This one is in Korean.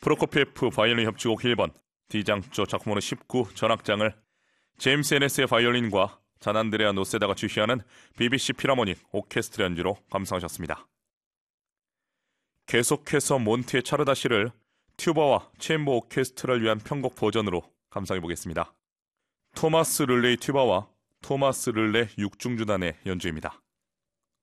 프로코피에프 바이올린 협주곡 1번, D장조 작품번호 19 전악장을 제임스 에네스의 바이올린과 잔안드레아 노세다가 주휘하는 BBC 필하모닉 오케스트라 연주로 감상하셨습니다. 계속해서 몬티의 차르다시를 튜바와 챔버 오케스트라를 위한 편곡 버전으로 감상해보겠습니다. 토마스 르레이 튜바와 토마스 르레 육중주단의 연주입니다.